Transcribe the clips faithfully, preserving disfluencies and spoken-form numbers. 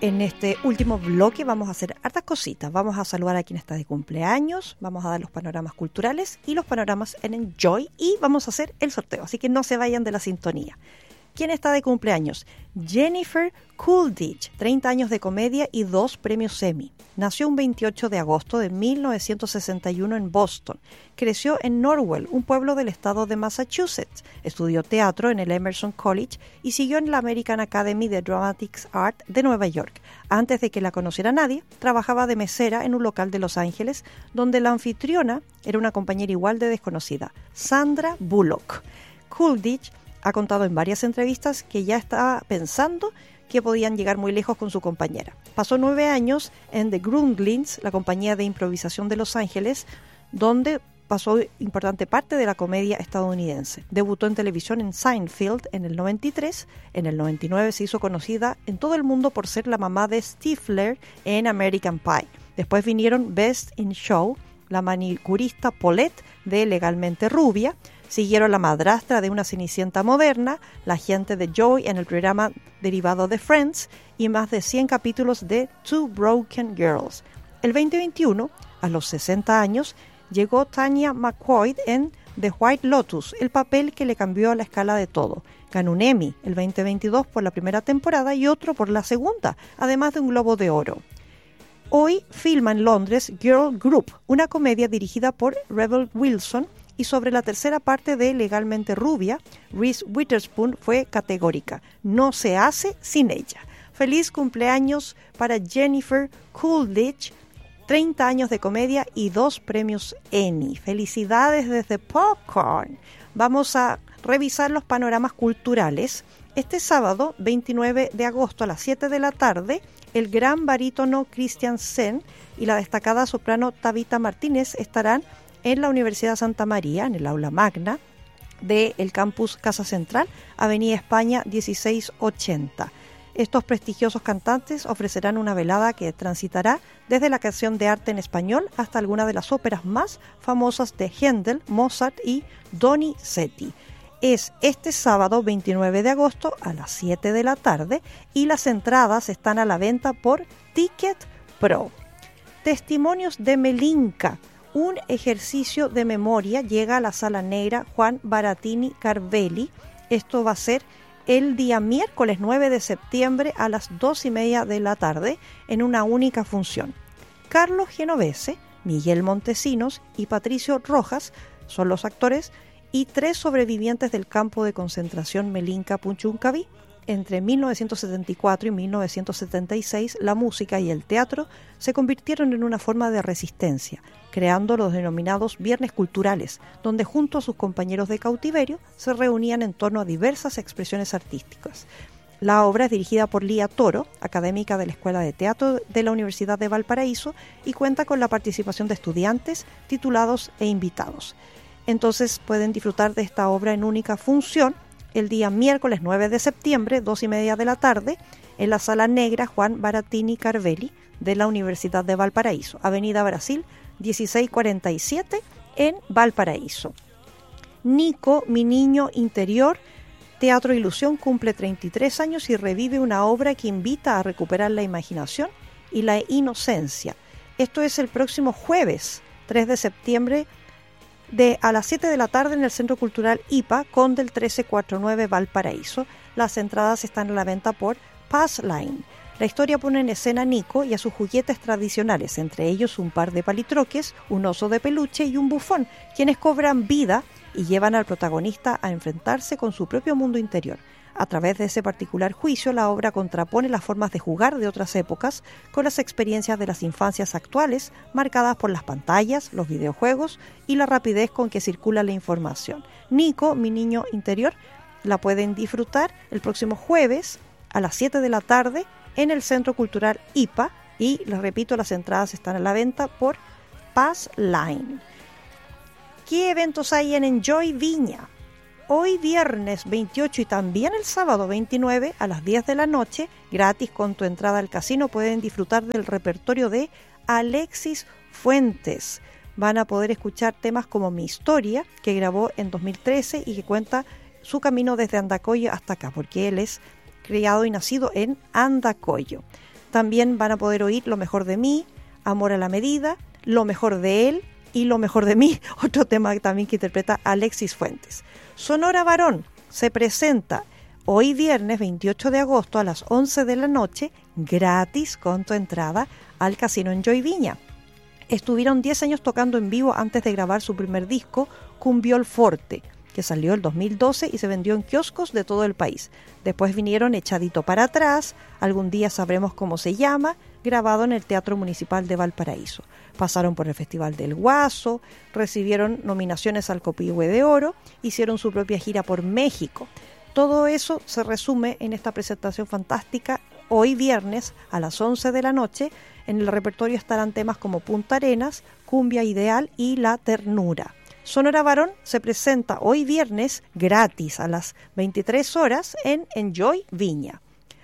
En este último bloque vamos a hacer hartas cositas. Vamos a saludar a quien está de cumpleaños, vamos a dar los panoramas culturales y los panoramas en Enjoy y vamos a hacer el sorteo, así que no se vayan de la sintonía. ¿Quién está de cumpleaños? Jennifer Coolidge, treinta años de comedia y dos premios Emmy. Nació un veintiocho de agosto de mil novecientos sesenta y uno en Boston. Creció en Norwell, un pueblo del estado de Massachusetts. Estudió teatro en el Emerson College y siguió en la American Academy of Dramatic Art de Nueva York. Antes de que la conociera nadie, trabajaba de mesera en un local de Los Ángeles, donde la anfitriona era una compañera igual de desconocida, Sandra Bullock. Coolidge ha contado en varias entrevistas que ya estaba pensando que podían llegar muy lejos con su compañera. Pasó nueve años en The Groundlings, la compañía de improvisación de Los Ángeles, donde pasó importante parte de la comedia estadounidense. Debutó en televisión en Seinfeld en el noventa y tres. En el noventa y nueve se hizo conocida en todo el mundo por ser la mamá de Stifler en American Pie. Después vinieron Best in Show, la manicurista Paulette de Legalmente Rubia. Siguieron la madrastra de una Cenicienta moderna, la agente de Joey en el programa derivado de Friends y más de cien capítulos de Two Broken Girls. El veinte veintiuno, a los sesenta años, llegó Tanya McQuoid en The White Lotus, el papel que le cambió la escala de todo. Ganó un Emmy el veinte veintidós por la primera temporada y otro por la segunda, además de un Globo de Oro. Hoy filma en Londres Girl Group, una comedia dirigida por Rebel Wilson, y sobre la tercera parte de Legalmente Rubia, Reese Witherspoon fue categórica: no se hace sin ella. Feliz cumpleaños para Jennifer Coolidge, treinta años de comedia y dos premios Emmy. Felicidades desde Popcorn. Vamos a revisar los panoramas culturales. Este sábado, veintinueve de agosto a las siete de la tarde, el gran barítono Christian Sen y la destacada soprano Tabitha Martínez estarán en la Universidad Santa María, en el aula magna del campus Casa Central, Avenida España dieciséis ochenta. Estos prestigiosos cantantes ofrecerán una velada que transitará desde la canción de arte en español hasta alguna de las óperas más famosas de Händel, Mozart y Donizetti. Es este sábado veintinueve de agosto a las siete de la tarde y las entradas están a la venta por Ticket Pro. Testimonios de Melinka. Un ejercicio de memoria llega a la Sala Negra Juan Baratini Carvelli. Esto va a ser el día miércoles nueve de septiembre a las dos y media de la tarde en una única función. Carlos Genovese, Miguel Montesinos y Patricio Rojas son los actores y tres sobrevivientes del campo de concentración Melinka Punchuncaví. Entre mil novecientos setenta y cuatro y mil novecientos setenta y seis, la música y el teatro se convirtieron en una forma de resistencia, creando los denominados Viernes Culturales, donde junto a sus compañeros de cautiverio se reunían en torno a diversas expresiones artísticas. La obra es dirigida por Lía Toro, académica de la Escuela de Teatro de la Universidad de Valparaíso, y cuenta con la participación de estudiantes, titulados e invitados. Entonces pueden disfrutar de esta obra en única función el día miércoles nueve de septiembre, dos y media de la tarde, en la Sala Negra Juan Baratini Carvelli de la Universidad de Valparaíso, Avenida Brasil dieciséis cuarenta y siete en Valparaíso. Nico, mi niño interior, Teatro Ilusión, cumple treinta y tres años y revive una obra que invita a recuperar la imaginación y la inocencia. Esto es el próximo jueves tres de septiembre de a las siete de la tarde en el Centro Cultural I P A, Condel trece cuarenta y nueve Valparaíso. Las entradas están a la venta por Passline. La historia pone en escena a Nico y a sus juguetes tradicionales, entre ellos un par de palitroques, un oso de peluche y un bufón, quienes cobran vida y llevan al protagonista a enfrentarse con su propio mundo interior. A través de ese particular juicio, la obra contrapone las formas de jugar de otras épocas con las experiencias de las infancias actuales, marcadas por las pantallas, los videojuegos y la rapidez con que circula la información. Nico, mi niño interior, la pueden disfrutar el próximo jueves a las siete de la tarde en el Centro Cultural I P A y, les repito, las entradas están a la venta por Passline. ¿Qué eventos hay en Enjoy Viña? Hoy viernes veintiocho y también el sábado veintinueve a las diez de la noche, gratis con tu entrada al casino, pueden disfrutar del repertorio de Alexis Fuentes. Van a poder escuchar temas como Mi Historia, que grabó en dos mil trece y que cuenta su camino desde Andacollo hasta acá, porque él es criado y nacido en Andacollo. También van a poder oír Lo mejor de mí, Amor a la medida, Lo mejor de él y Lo mejor de mí, otro tema también que interpreta Alexis Fuentes. Sonora Varón se presenta hoy viernes veintiocho de agosto a las once de la noche, gratis con tu entrada al Casino Enjoy Viña. Estuvieron diez años tocando en vivo antes de grabar su primer disco, Cumbiol Forte, que salió el dos mil doce y se vendió en kioscos de todo el país. Después vinieron Echadito para atrás, Algún día sabremos cómo se llama, grabado en el Teatro Municipal de Valparaíso. Pasaron por el Festival del Guaso, recibieron nominaciones al Copihue de Oro, hicieron su propia gira por México. Todo eso se resume en esta presentación fantástica hoy viernes a las once de la noche. En el repertorio estarán temas como Punta Arenas, Cumbia Ideal y La Ternura. Sonora Varón se presenta hoy viernes gratis a las veintitrés horas en Enjoy Viña.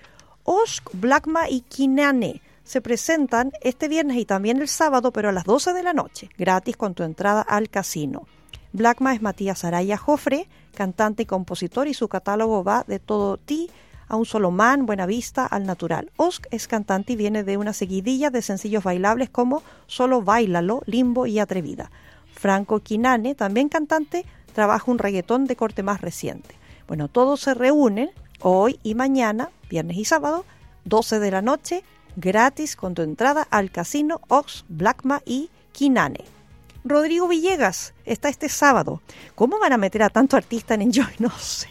Osk, Blackma y Kinane se presentan este viernes y también el sábado, pero a las doce de la noche, gratis con tu entrada al casino. Blackma es Matías Araya Jofre, cantante y compositor, y su catálogo va de Todo Ti a Un Solo Man, Buena Vista, Al Natural. Osk es cantante y viene de una seguidilla de sencillos bailables como Solo Báilalo, Limbo y Atrevida. Franco Kinane, también cantante, trabaja un reggaetón de corte más reciente. Bueno, todos se reúnen hoy y mañana, viernes y sábado, doce de la noche, gratis con tu entrada al casino Osk, Blackma y Kinane. Rodrigo Villegas está este sábado. ¿Cómo van a meter a tanto artista en Enjoy? No sé.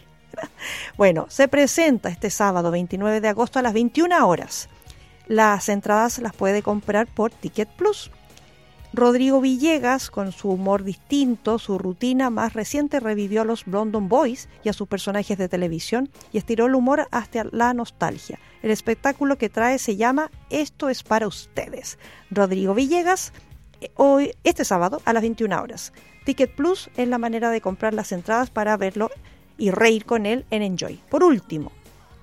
Bueno, se presenta este sábado veintinueve de agosto a las veintiuna horas. Las entradas las puede comprar por Ticket Plus. Rodrigo Villegas, con su humor distinto, su rutina más reciente, revivió a los London Boys y a sus personajes de televisión y estiró el humor hasta la nostalgia. El espectáculo que trae se llama Esto es para ustedes. Rodrigo Villegas, hoy, este sábado a las veintiuna horas. Ticket Plus es la manera de comprar las entradas para verlo y reír con él en Enjoy. Por último,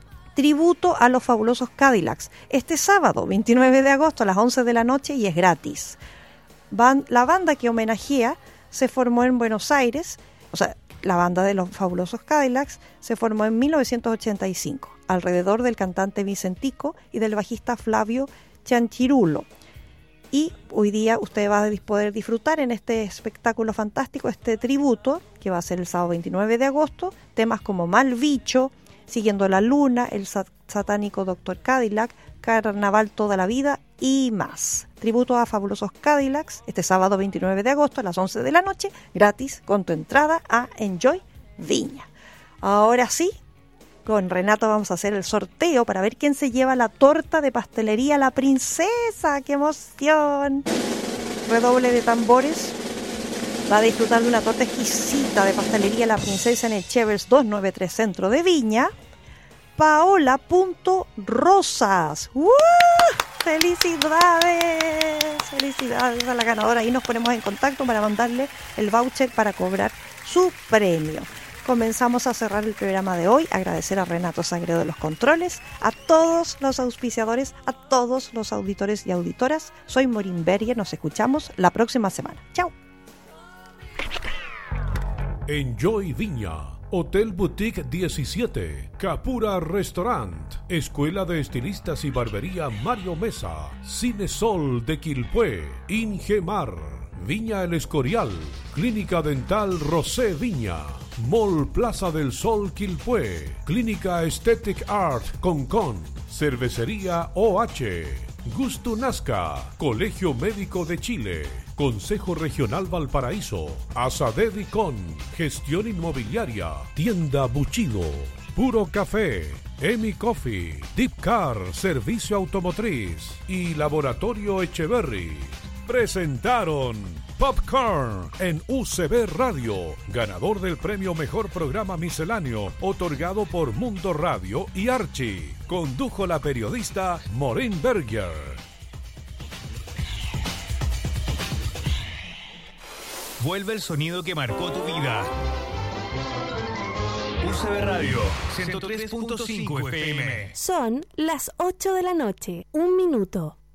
tributo a los fabulosos Cadillacs, este sábado veintinueve de agosto a las once de la noche y es gratis. Van, la banda que homenajea se formó en Buenos Aires, o sea, la banda de los fabulosos Cadillacs se formó en mil novecientos ochenta y cinco, alrededor del cantante Vicentico y del bajista Flavio Chanchirulo. Y hoy día usted va a poder disfrutar en este espectáculo fantástico, este tributo, que va a ser el sábado veintinueve de agosto, temas como Mal Bicho, Siguiendo la Luna, El Satánico Doctor Cadillac, Carnaval Toda la Vida y más. Tributo a fabulosos Cadillacs, este sábado veintinueve de agosto a las once de la noche, gratis con tu entrada a Enjoy Viña. Ahora sí, con Renato vamos a hacer el sorteo para ver quién se lleva la torta de pastelería La Princesa. ¡Qué emoción! Redoble de tambores. Va a disfrutar de una torta exquisita de pastelería La Princesa en el Chevers doscientos noventa y tres Centro de Viña. Paola.Rosas. ¡Uh! ¡Felicidades! ¡Felicidades a la ganadora! Ahí nos ponemos en contacto para mandarle el voucher para cobrar su premio. Comenzamos a cerrar el programa de hoy. Agradecer a Renato Sagredo de los controles, a todos los auspiciadores, a todos los auditores y auditoras. Soy Maureen Berger. Nos escuchamos la próxima semana. ¡Chao! Enjoy Viña, Hotel Boutique diecisiete, Capura Restaurant, Escuela de Estilistas y Barbería Mario Mesa, Cine Sol de Quilpué, Ingemar, Viña El Escorial, Clínica Dental Rosé Viña, Mall Plaza del Sol Quilpué, Clínica Aesthetic Art Concon, Cervecería O H, Gusto Nazca, Colegio Médico de Chile, Consejo Regional Valparaíso, Asadedicon, Gestión Inmobiliaria, Tienda Buchido, Puro Café, Emi Coffee, Deep Car, Servicio Automotriz y Laboratorio Echeverry presentaron Popcorn en U C B Radio, ganador del premio Mejor Programa Misceláneo, otorgado por Mundo Radio y Archie. Condujo la periodista Maureen Berger. Vuelve el sonido que marcó tu vida. U C B Radio, ciento tres punto cinco F M. Son las ocho de la noche, un minuto.